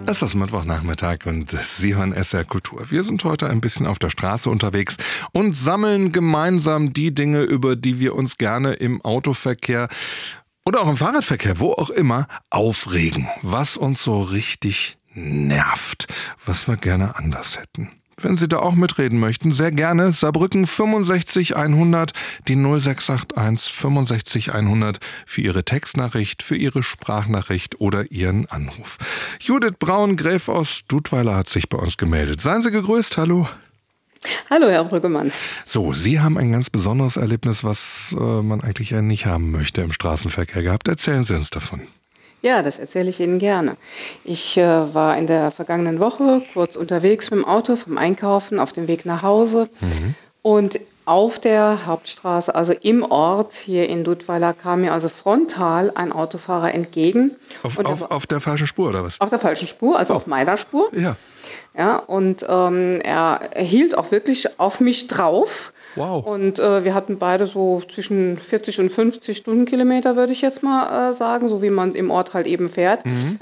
Es ist Mittwochnachmittag und Sie hören SR Kultur. Wir sind heute ein bisschen auf der Straße unterwegs und sammeln gemeinsam die Dinge, über die wir uns gerne im Autoverkehr oder auch im Fahrradverkehr, wo auch immer, aufregen. Was uns so richtig nervt, was wir gerne anders hätten. Wenn Sie da auch mitreden möchten, sehr gerne. Saarbrücken 65 100, die 0681 65 100 für Ihre Textnachricht, für Ihre Sprachnachricht oder Ihren Anruf. Judith Braun-Gräf aus Dudweiler hat sich bei uns gemeldet. Seien Sie gegrüßt, hallo. Hallo, Herr Brüggemann. So, Sie haben ein ganz besonderes Erlebnis, was man eigentlich ja nicht haben möchte im Straßenverkehr gehabt. Erzählen Sie uns davon. Ja, das erzähle ich Ihnen gerne. Ich war in der vergangenen Woche kurz unterwegs mit dem Auto vom Einkaufen auf dem Weg nach Hause. Und auf der Hauptstraße, also im Ort hier in Dudweiler, kam mir also frontal ein Autofahrer entgegen. Auf der falschen Spur, oder was? Auf der falschen Spur, also auf meiner Spur. Ja. Ja, und er hielt auch wirklich auf mich drauf. Wow. Und wir hatten beide so zwischen 40 und 50 Stundenkilometer, würde ich jetzt mal sagen, so wie man im Ort halt eben fährt.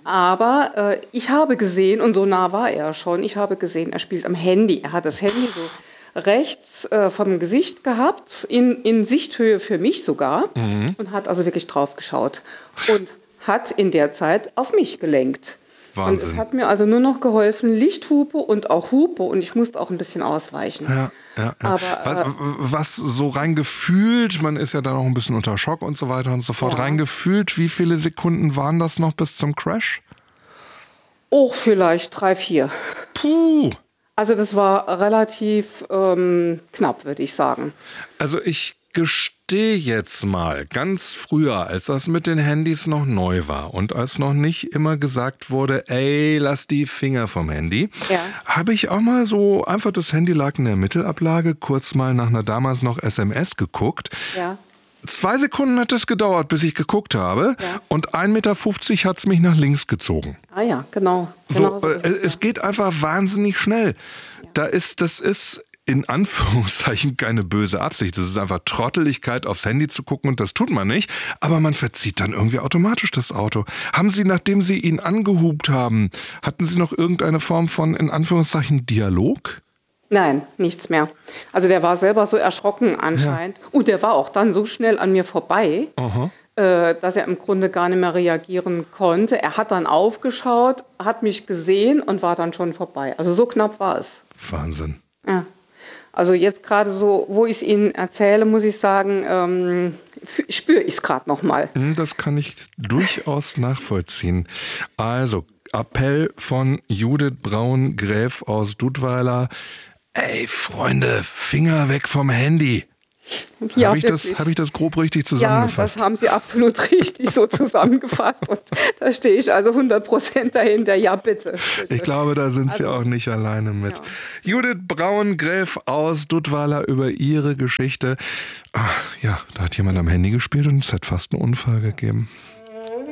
Aber ich habe gesehen, und so nah war er schon, ich habe gesehen, er spielt am Handy. Er hat das Handy so rechts vom Gesicht gehabt, in Sichthöhe für mich sogar, und hat also wirklich drauf geschaut und hat in der Zeit auf mich gelenkt. Wahnsinn. Und es hat mir also nur noch geholfen, Lichthupe und auch Hupe, und ich musste auch ein bisschen ausweichen. Ja. Aber, was so reingefühlt, man ist ja dann auch ein bisschen unter Schock und so weiter und so fort, reingefühlt, wie viele Sekunden waren das noch bis zum Crash? Oh, vielleicht 3, 4. Puh. Also das war relativ knapp, würde ich sagen. Also ich gestehe jetzt mal, ganz früher, als das mit den Handys noch neu war und als noch nicht immer gesagt wurde, ey, lass die Finger vom Handy, habe ich auch mal so einfach, das Handy lag in der Mittelablage, kurz mal nach einer damals noch SMS geguckt. Ja. 2 Sekunden hat es gedauert, bis ich geguckt habe, und 1,50 Meter hat es mich nach links gezogen. Ah ja, genau. So, so ist es geht einfach wahnsinnig schnell. Ja. Das ist in Anführungszeichen keine böse Absicht. Das ist einfach Trotteligkeit, aufs Handy zu gucken, und das tut man nicht. Aber man verzieht dann irgendwie automatisch das Auto. Haben Sie, nachdem Sie ihn angehupt haben, hatten Sie noch irgendeine Form von, in Anführungszeichen, Dialog? Nein, nichts mehr. Also der war selber so erschrocken anscheinend. Ja. Und der war auch dann so schnell an mir vorbei, dass er im Grunde gar nicht mehr reagieren konnte. Er hat dann aufgeschaut, hat mich gesehen und war dann schon vorbei. Also so knapp war es. Wahnsinn. Ja. Also jetzt gerade so, wo ich es Ihnen erzähle, muss ich sagen, spüre ich es gerade noch mal. Das kann ich durchaus nachvollziehen. Also, Appell von Judith Braun-Gräf aus Dudweiler. Ey, Freunde, Finger weg vom Handy. Ja, habe ich das grob richtig zusammengefasst? Ja, das haben Sie absolut richtig so zusammengefasst. Und da stehe ich also 100% dahinter. Ja, bitte. Ich glaube, da sind Sie auch nicht alleine mit. Ja. Judith Braun-Gräf aus Dudweiler über ihre Geschichte. Ach, ja, da hat jemand am Handy gespielt und es hat fast einen Unfall gegeben.